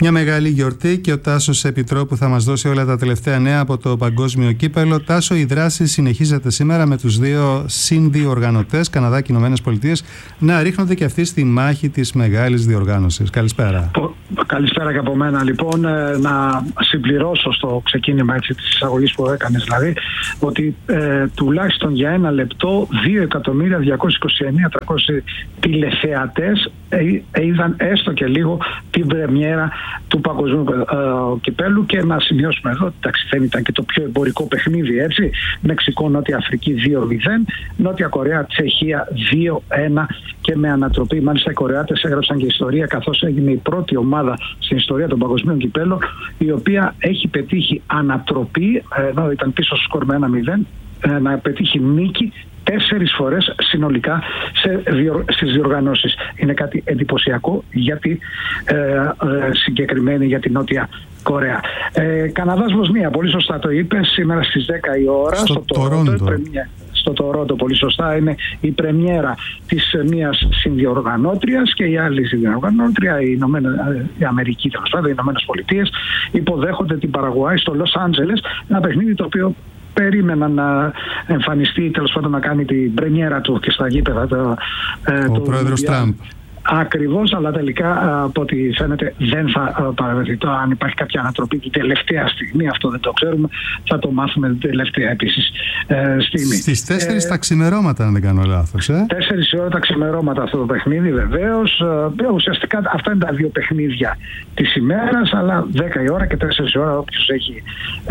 Μια μεγάλη γιορτή και ο Τάσος Επιτρόπου θα μας δώσει όλα τα τελευταία νέα από το Παγκόσμιο Κύπελλο. Τάσο, η δράση συνεχίζεται σήμερα με τους δύο συνδιοργανωτές, Καναδά και Ηνωμένες Πολιτείες, να ρίχνονται και αυτοί στη μάχη της μεγάλης διοργάνωσης. Καλησπέρα. Καλησπέρα και από μένα. Λοιπόν, να συμπληρώσω στο ξεκίνημα της εισαγωγής που έκανες, δηλαδή, ότι τουλάχιστον για ένα λεπτό 2.229.300 τηλεθεατές είδαν έστω και λίγο την πρεμιέρα του Παγκοσμίου Κυπέλλου. Και να σημειώσουμε εδώ ότι δεν ήταν και το πιο εμπορικό παιχνίδι, έτσι. Μεξικό, Νότια Αφρική 2-0, Νότια Κορέα, Τσεχία 2-1 και με ανατροπή. Μάλιστα οι Κορεάτες έγραψαν και ιστορία, καθώς έγινε η πρώτη ομάδα στην ιστορία των Παγκοσμίων Κυπέλλων η οποία έχει πετύχει ανατροπή, ενώ ήταν πίσω στο σκορ με 1-0, να πετύχει νίκη 4 φορές συνολικά στις διοργανώσεις. Είναι κάτι εντυπωσιακό γιατί συγκεκριμένη για την Νότια Κορέα. Καναδάς Βοσνία, πολύ σωστά το είπες, σήμερα στις 10 η ώρα στο Τορόντο. Στο Τορόντο, πολύ σωστά, είναι η πρεμιέρα της μίας συνδιοργανώτριας, και η άλλη συνδιοργανώτρια, η Αμερική, τέλος πάντων, οι Ηνωμένες Πολιτείες, υποδέχονται την Παραγουάη στο Λος Άντζελες, ένα παιχνίδι το οποίο περίμεναν να εμφανιστεί, τέλος πάντων να κάνει την πρεμιέρα του και στα γήπεδα ο πρόεδρος Τραμπ. Ακριβώς, αλλά τελικά από ό,τι φαίνεται δεν θα παραβρεθεί. Αν υπάρχει κάποια ανατροπή την τελευταία στιγμή, αυτό δεν το ξέρουμε, θα το μάθουμε την τελευταία επίσης στιγμή. Στις 4 τα ξημερώματα, αν δεν κάνω λάθος. 4 η ώρα τα ξημερώματα αυτό το παιχνίδι, βεβαίως. Ουσιαστικά αυτά είναι τα δύο παιχνίδια της ημέρας, αλλά 10 η ώρα και 4 η ώρα όποιος έχει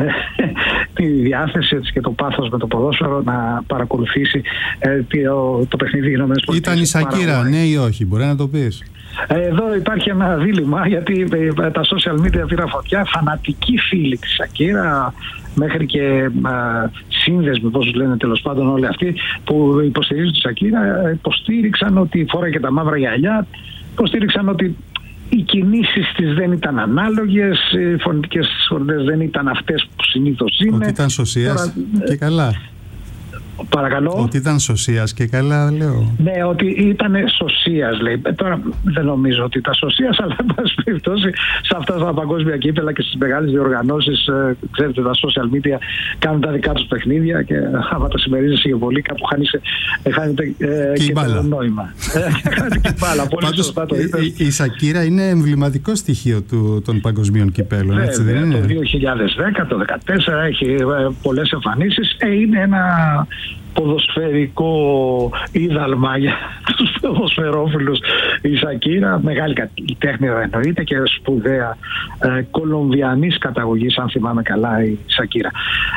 τη διάθεση και το πάθος με το ποδόσφαιρο να παρακολουθήσει το παιχνίδι Ηνωμένες Πολιτείες. Ήταν η Σακίρα, ναι ή όχι, μπορεί να το πεις? Εδώ υπάρχει ένα δίλημμα, γιατί τα social media πήρα φωτιά. Φανατικοί φίλοι της Σακίρα, μέχρι και σύνδεσμοι, πώς λένε τέλος πάντων, όλοι αυτοί που υποστηρίζουν τη Σακίρα, υποστήριξαν ότι φόραγε και τα μαύρα γυαλιά, υποστήριξαν ότι οι κινήσεις της δεν ήταν ανάλογες, οι φωνητικές φωνές δεν ήταν αυτές που συνήθως είναι. Ότι ήταν σωσίας και καλά. Παρακαλώ. Ότι ήταν σωσίας και καλά, λέω. Ναι, ότι ήταν σωσίας, λέει. Τώρα δεν νομίζω ότι ήταν σωσίας, αλλά εν πάση περιπτώσει σε αυτά τα παγκόσμια κύπελλα και στις μεγάλες διοργανώσεις, ξέρετε, τα social media κάνουν τα δικά τους παιχνίδια και άμα τα συμμερίζεσαι και πολύ, κάπου χάνεται και το νόημα. Χάνεται και μπάλα. Πολύ σωστά το είπες. Η Σακίρα είναι εμβληματικό στοιχείο των παγκοσμίων κυπέλλων, έτσι δεν είναι? Το 2010, το 2014 έχει πολλές εμφανίσεις. Είναι ένα ποδοσφαιρικό είδαλμα για τους ποδοσφαιρόφιλους η Σακίρα, μεγάλη καλλιτέχνη εννοείται και σπουδαία κολομβιανής καταγωγής, αν θυμάμαι καλά, η Σακίρα.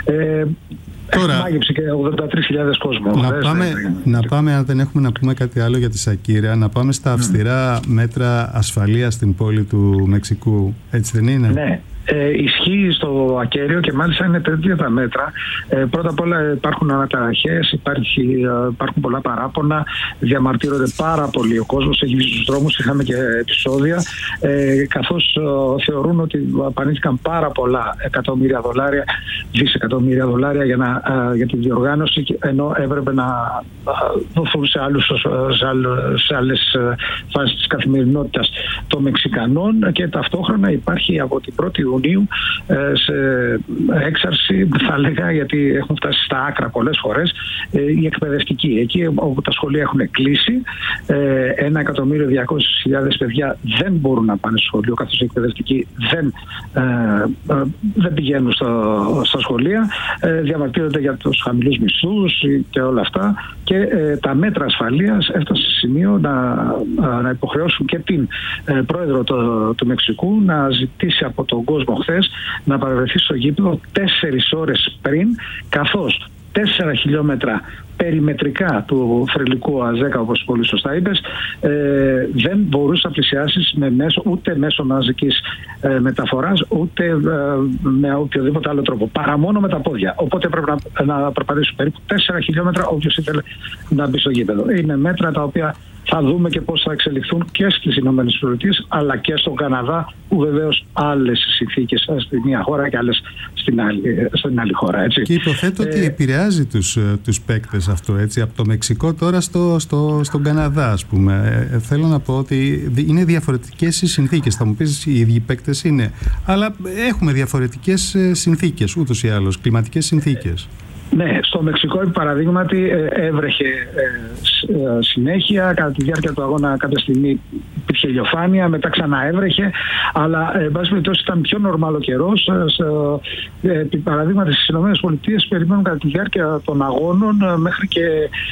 Τώρα, μάγεψε και 83.000 κόσμο. Να πάμε, αν δεν έχουμε να πούμε κάτι άλλο για τη Σακίρα, να πάμε στα αυστηρά μέτρα ασφαλείας στην πόλη του Μεξικού, έτσι δεν είναι? Ναι. Ισχύει στο ακέραιο και μάλιστα είναι τέτοια τα μέτρα. Πρώτα απ' όλα υπάρχουν αναταραχές, υπάρχουν πολλά παράπονα, διαμαρτύρονται πάρα πολύ ο κόσμος, έχει βγει στους δρόμους, είχαμε και επεισόδια, καθώς θεωρούν ότι απανήθηκαν πάρα πολλά δισεκατομμύρια δολάρια για τη διοργάνωση, ενώ έπρεπε να δοθούν σε άλλες φάσεις της καθημερινότητας των Μεξικανών, και ταυτόχρονα υπάρχει από την 1η Ιουνίου σε έξαρση, θα λέγα, γιατί έχουν φτάσει στα άκρα πολλές φορές, η εκπαιδευτική. Εκεί όπου τα σχολεία έχουν κλείσει, 1.200.000 παιδιά δεν μπορούν να πάνε στο σχολείο, καθώς οι εκπαιδευτικοί δεν πηγαίνουν στα σχολεία, διαμαρτύρονται για τους χαμηλούς μισθούς και όλα αυτά, και τα μέτρα ασφαλείας έφτασε σε σημείο να υποχρεώσουν και την πρόεδρο του Μεξικού να ζητήσει από τον κόσμο χθες να παρευρεθεί στο γήπεδο 4 ώρες πριν, καθώς 4 χιλιόμετρα περιμετρικά του θρυλικού ΑΖΕΚΑ, όπως πολύ σωστά είπες, δεν μπορούσε να πλησιάσεις ούτε μέσω μαζικής μεταφοράς, ούτε με οποιοδήποτε άλλο τρόπο, παρά μόνο με τα πόδια. Οπότε πρέπει να περπατήσουν περίπου 4 χιλιόμετρα όποιος ήθελε να μπει στο γήπεδο. Είναι μέτρα τα οποία θα δούμε και πώς θα εξελιχθούν και στις Ηνωμένες Πολιτείες, αλλά και στον Καναδά, που βεβαίως άλλες συνθήκες στη μία χώρα και άλλες στην άλλη χώρα. Έτσι. Και υποθέτω ότι επηρεάζει επηρεάζει τους παίκτες αυτό, έτσι, από το Μεξικό τώρα στον Καναδά, ας πούμε. Θέλω να πω ότι είναι διαφορετικές οι συνθήκες. Θα μου πεις οι ίδιοι παίκτες είναι, αλλά έχουμε διαφορετικές συνθήκες ούτως ή άλλως, κλιματικές συνθήκες. Ναι, στο Μεξικό, επί παραδείγματι, έβρεχε συνέχεια. Κατά τη διάρκεια του αγώνα, κάποια στιγμή υπήρχε ηλιοφάνεια, μετά ξανά έβρεχε. Αλλά, εν πάση περιπτώσει, ήταν πιο νορμάλ ο καιρός. Επί παραδείγματι, στις ΗΠΑ περιμένουν κατά τη διάρκεια των αγώνων μέχρι και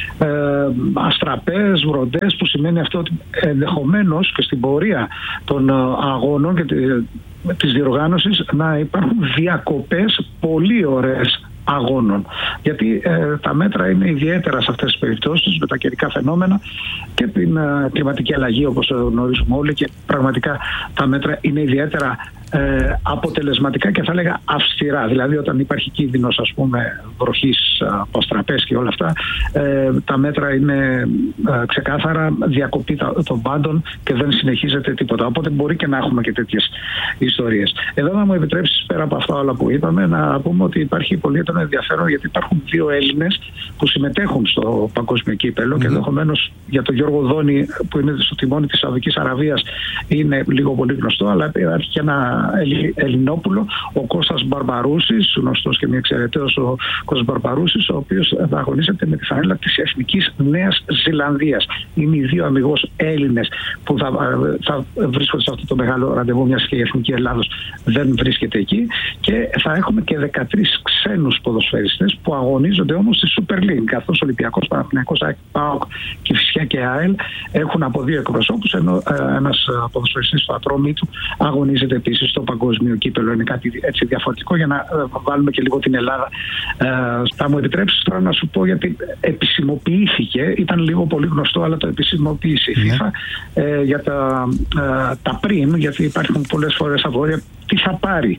αστραπές, βροντές, που σημαίνει αυτό ότι ενδεχομένως και στην πορεία των αγώνων και της διοργάνωσης να υπάρχουν διακοπές πολύ ωραίες αγώνων. Γιατί τα μέτρα είναι ιδιαίτερα σε αυτές τις περιπτώσεις, με τα καιρικά φαινόμενα και την κλιματική αλλαγή, όπως γνωρίζουμε όλοι, και πραγματικά τα μέτρα είναι ιδιαίτερα αποτελεσματικά και θα έλεγα αυστηρά. Δηλαδή, όταν υπάρχει κίνδυνος, ας πούμε, βροχής από αστραπές και όλα αυτά, τα μέτρα είναι ξεκάθαρα διακοπή των πάντων και δεν συνεχίζεται τίποτα. Οπότε μπορεί και να έχουμε και τέτοιες ιστορίες. Εδώ, να μου επιτρέψεις, πέρα από αυτά όλα που είπαμε, να πούμε ότι υπάρχει πολύ έντονο ενδιαφέρον, γιατί υπάρχουν 2 Έλληνες που συμμετέχουν στο παγκόσμιο κύπελλο και ενδεχομένως για τον Γιώργο Δόνη, που είναι στο τιμόνι της Σαουδικής Αραβίας, είναι λίγο πολύ γνωστό, αλλά υπάρχει και ένα Ελληνόπουλο, ο Κώστας Μπαρμπαρούσης, γνωστός και μη εξαιρεταίος ο Κώστας Μπαρμπαρούσης, ο οποίος θα αγωνίζεται με τη φανέλα της Εθνικής Νέας Ζηλανδίας. Είναι οι 2 αμιγώς Έλληνες που θα βρίσκονται σε αυτό το μεγάλο ραντεβού, μιας και η Εθνική Ελλάδος δεν βρίσκεται εκεί. Και θα έχουμε και 13 ξένους ποδοσφαιριστές που αγωνίζονται όμως στη Super League, καθώς Ολυμπιακός, Παναθηναϊκός, ΠΑΟΚ, Κηφισιά και ΑΕΛ έχουν από 2 εκπροσώπους, ενώ ένας ποδοσφαιριστής στο ατρόμι του αγωνίζεται επίσης στο παγκόσμιο κύπελλο. Είναι κάτι έτσι διαφορετικό, για να βάλουμε και λίγο την Ελλάδα. Θα μου επιτρέψεις τώρα να σου πω, γιατί επισημοποιήθηκε, ήταν λίγο πολύ γνωστό, αλλά το επισημοποίησε η FIFA για τα πριν, γιατί υπάρχουν πολλές φορές απορία τι θα πάρει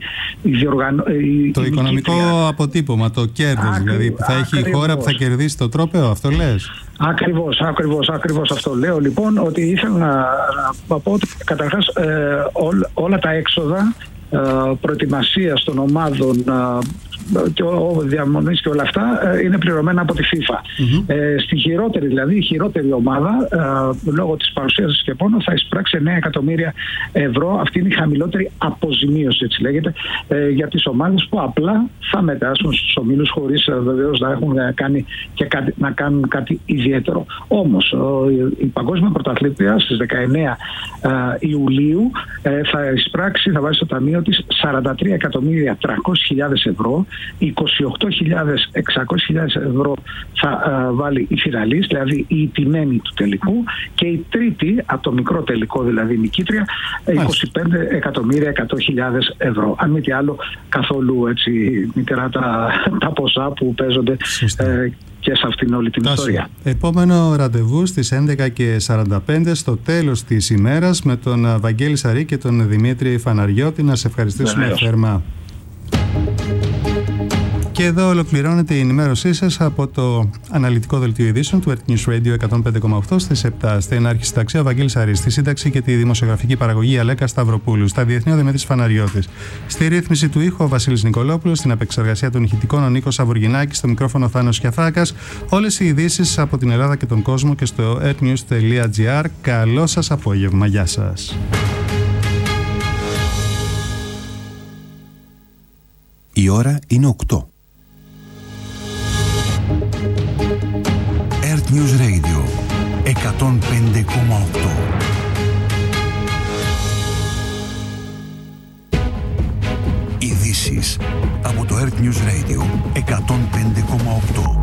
το οικονομικό αποτύπωμα, το κέρδος δηλαδή που θα έχει η χώρα που θα κερδίσει το τρόπαιο, αυτό λες? Ακριβώς αυτό λέω, λοιπόν, ότι ήθελα να πω ότι καταρχάς όλα τα έξοδα προετοιμασίας των ομάδων και διαμονής και όλα αυτά είναι πληρωμένα από τη FIFA. Στη χειρότερη, δηλαδή η χειρότερη ομάδα, λόγω της παρουσίας και πόνο, θα εισπράξει 9 εκατομμύρια ευρώ. Αυτή είναι η χαμηλότερη αποζημίωση, έτσι λέγεται, για τις ομάδες που απλά θα μετάσχουν στους ομίλους, χωρίς βεβαίως να έχουν να κάνουν κάτι ιδιαίτερο. Όμως η Παγκόσμια Πρωταθλήτρια στις 19 Ιουλίου θα βάζει στο ταμείο της 43.300.000 ευρώ. 28.600.000 ευρώ θα βάλει η φιναλίστ, δηλαδή η ιτημένη του τελικού, και η τρίτη από το μικρό τελικό, δηλαδή η νικήτρια, 25.100.000 ευρώ. Αν μη τι άλλο, καθόλου έτσι μητερά τα ποσά που παίζονται και σε αυτήν όλη την ιστορία. Επόμενο ραντεβού στις 11:45 στο τέλος της ημέρας με τον Βαγγέλη Σαρή και τον Δημήτρη Φαναριώτη. Να σε ευχαριστήσουμε θερμά. Και εδώ ολοκληρώνεται η ενημέρωσή σας από το αναλυτικό δελτίο ειδήσεων του Earth News Radio 105,8 στις 7. Στην αρχή συνταξία ο Βαγγέλης Αρής, στη σύνταξη και τη δημοσιογραφική παραγωγή Αλέκα Σταυροπούλου, στα διεθνή ο Δημήτρης Φαναριώτης, στη ρύθμιση του ήχου ο Βασίλης Νικολόπουλος, στην επεξεργασία των ηχητικών ο Νίκος Σαβουργινάκης, στο μικρόφωνο Θάνος Κιαφάκας. Όλες οι ειδήσεις από την Ελλάδα και τον κόσμο και στο earthnews.gr. Καλό σας απόγευμα. Γεια σας. Η ώρα είναι 8. Earth News Radio 105,8. Ειδήσεις από το Earth News Radio 105,8.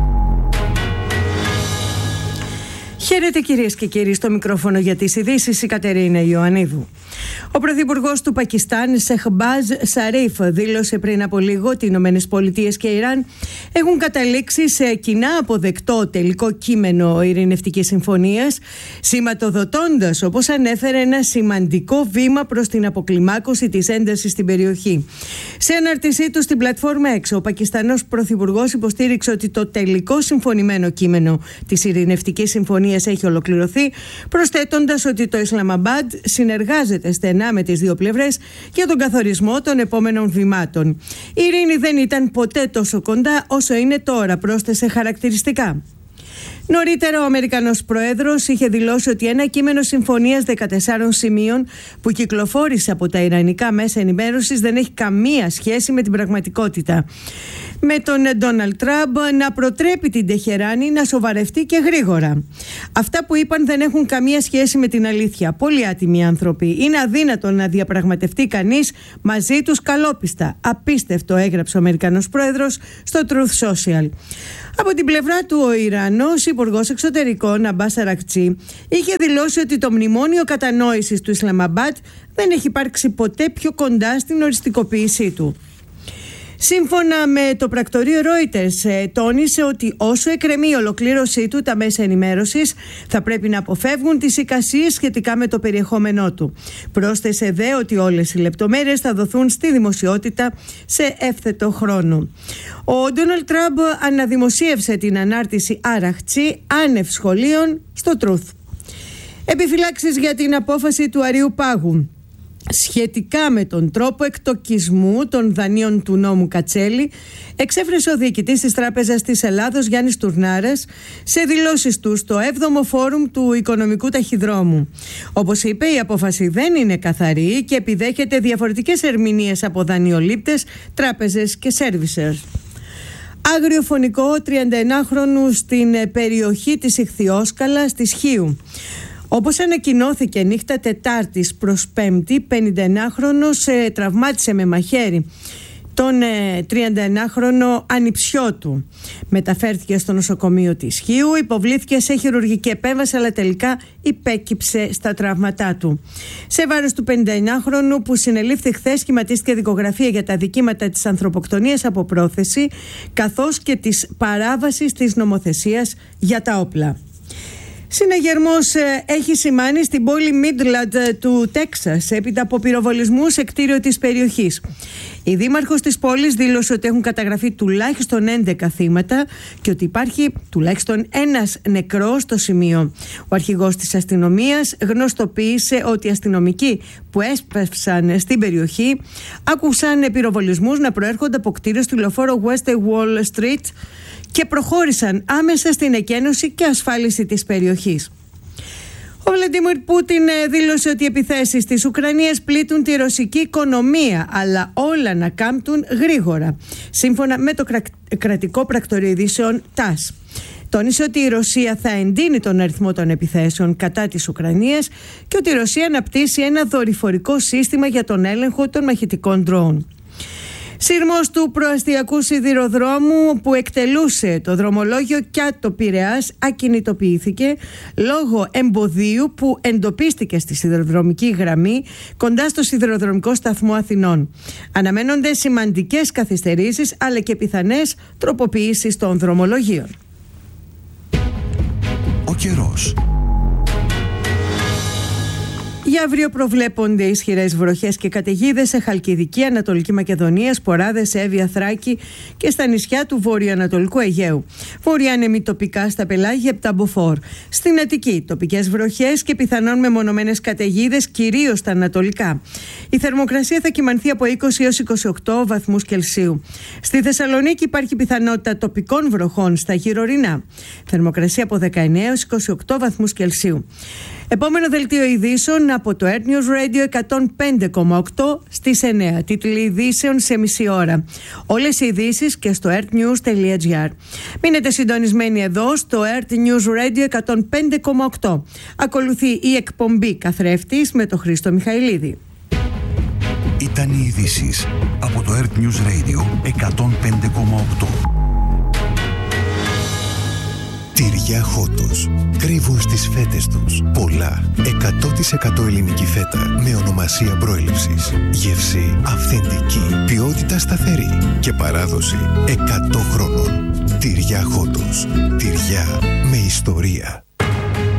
Χαίρετε κυρίες και κύριοι, στο μικρόφωνο για τις ειδήσεις η Κατερίνα Ιωαννίδου. Ο Πρωθυπουργός του Πακιστάν, Σεχμπάζ Σαρίφ, δήλωσε πριν από λίγο ότι οι Ηνωμένες Πολιτείες και Ιράν έχουν καταλήξει σε κοινά αποδεκτό τελικό κείμενο ειρηνευτικής συμφωνίας, σηματοδοτώντας, όπως ανέφερε, ένα σημαντικό βήμα προς την αποκλιμάκωση της έντασης στην περιοχή. Σε ανάρτησή του στην πλατφόρμα X, ο Πακιστανός Πρωθυπουργός υποστήριξε ότι το τελικό συμφωνημένο κείμενο της ειρηνευτικής συμφωνίας έχει ολοκληρωθεί, προσθέτοντας ότι το Ισλαμαμπάντ συνεργάζεται στενά ξανά με τις δύο πλευρές για τον καθορισμό των επόμενων βημάτων. Η ειρήνη δεν ήταν ποτέ τόσο κοντά όσο είναι τώρα, πρόσθεσε χαρακτηριστικά. Νωρίτερα ο Αμερικανός Πρόεδρος είχε δηλώσει ότι ένα κείμενο συμφωνίας 14 σημείων που κυκλοφόρησε από τα ιρανικά μέσα ενημέρωσης δεν έχει καμία σχέση με την πραγματικότητα. Με τον Ντόναλντ Τραμπ να προτρέπει την Τεχεράνη να σοβαρευτεί και γρήγορα. Αυτά που είπαν δεν έχουν καμία σχέση με την αλήθεια. Πολύ άτιμοι άνθρωποι. Είναι αδύνατο να διαπραγματευτεί κανείς μαζί τους καλόπιστα. Απίστευτο, έγραψε ο Αμερικανός Πρόεδρος στο Truth Social. Από την πλευρά του, ο Ιρανός Υπουργός Εξωτερικών Αμπάς Αρακτσί είχε δηλώσει ότι το μνημόνιο κατανόησης του Ισλαμαμπάτ δεν έχει υπάρξει ποτέ πιο κοντά στην οριστικοποίησή του. Σύμφωνα με το πρακτορείο Reuters, τόνισε ότι όσο εκκρεμεί η ολοκλήρωσή του, τα μέσα ενημέρωσης θα πρέπει να αποφεύγουν τις εικασίες σχετικά με το περιεχόμενό του. Πρόσθεσε δε ότι όλες οι λεπτομέρειες θα δοθούν στη δημοσιότητα σε εύθετο χρόνο. Ο Ντόναλντ Τραμπ αναδημοσίευσε την ανάρτηση Αραχτσί άνευ σχολείων στο Truth. Επιφυλάξεις για την απόφαση του Αριού Πάγου σχετικά με τον τρόπο εκτοκισμού των δανείων του νόμου Κατσέλη εξέφρασε ο διοικητής της Τράπεζας της Ελλάδος Γιάννης Τουρνάρας σε δηλώσεις του στο 7ο Φόρουμ του Οικονομικού Ταχυδρόμου. Όπως είπε, η απόφαση δεν είναι καθαρή και επιδέχεται διαφορετικές ερμηνείες από δανειολήπτες, τράπεζες και σέρβισερς. Άγριο φωνικό 31χρονου στην περιοχή της Ιχθυόσκαλας της Χίου. Όπως ανακοινώθηκε νύχτα Τετάρτης προς Πέμπτη, 51χρονος τραυμάτισε με μαχαίρι τον 31χρονο ανιψιό του. Μεταφέρθηκε στο νοσοκομείο της Χίου, υποβλήθηκε σε χειρουργική επέμβαση, αλλά τελικά υπέκυψε στα τραύματά του. Σε βάρος του 59χρονου που συνελήφθη χθες, σχηματίστηκε δικογραφία για τα δικήματα της ανθρωποκτονίας από πρόθεση, καθώς και της παράβασης της νομοθεσίας για τα όπλα. Συναγερμός έχει σημάνει στην πόλη Μίντλαντ του Τέξας έπειτα από πυροβολισμούς σε κτίριο της περιοχής. Η δήμαρχος της πόλης δήλωσε ότι έχουν καταγραφεί τουλάχιστον 11 θύματα και ότι υπάρχει τουλάχιστον ένας νεκρός στο σημείο. Ο αρχηγός της αστυνομίας γνωστοποίησε ότι οι αστυνομικοί που έσπευσαν στην περιοχή άκουσαν πυροβολισμούς να προέρχονται από κτίριο στη λεωφόρο West Wall Street και προχώρησαν άμεσα στην εκένωση και ασφάλιση της περιοχής. Ο Βλαντίμιρ Πούτιν δήλωσε ότι οι επιθέσεις της Ουκρανίας πλήττουν τη ρωσική οικονομία, αλλά όλα να κάμπτουν γρήγορα, σύμφωνα με το κρατικό πρακτορείο ειδήσεων ΤΑΣ. Τόνισε ότι η Ρωσία θα εντείνει τον αριθμό των επιθέσεων κατά της Ουκρανίας και ότι η Ρωσία αναπτύσσει ένα δορυφορικό σύστημα για τον έλεγχο των μαχητικών ντρόουν. Σύρμος του προαστιακού σιδηροδρόμου που εκτελούσε το δρομολόγιο Κιάτο Πειραιάς ακινητοποιήθηκε λόγω εμποδίου που εντοπίστηκε στη σιδηροδρομική γραμμή κοντά στο σιδηροδρομικό σταθμό Αθηνών. Αναμένονται σημαντικές καθυστερήσεις αλλά και πιθανές τροποποιήσεις των δρομολογίων. Ο καιρός. Για αύριο προβλέπονται ισχυρές βροχές και καταιγίδες σε Χαλκιδική, Ανατολική Μακεδονία, Σποράδες, Εύβοια, Θράκη και στα νησιά του βορειοανατολικού Αιγαίου. Βορειάνεμοι τοπικά στα πελάγια Πταμποφόρ. Στην Αττική, τοπικές βροχές και πιθανόν μεμονωμένες καταιγίδες, κυρίως στα ανατολικά. Η θερμοκρασία θα κυμανθεί από 20 έως 28 βαθμούς Κελσίου. Στη Θεσσαλονίκη υπάρχει πιθανότητα τοπικών βροχών στα γυρωρινά. Θερμοκρασία από 19 έως 28 βαθμούς Κελσίου. Επόμενο δελτίο ειδήσεων από το Earth News Radio 105,8 στις 9. Τίτλοι ειδήσεων σε μισή ώρα. Όλες οι ειδήσεις και στο earthnews.gr. Μείνετε συντονισμένοι εδώ στο Earth News Radio 105,8. Ακολουθεί η εκπομπή Καθρέφτης με τον Χρήστο Μιχαηλίδη. Ήταν οι ειδήσεις από το Earth News Radio 105,8. Τυριά Χότος. Κρύβουν στις φέτες τους πολλά. 100% ελληνική φέτα με ονομασία προέλευσης. Γεύση αυθεντική. Ποιότητα σταθερή. Και παράδοση 100 χρόνων. Τυριά Χότος. Τυριά με ιστορία.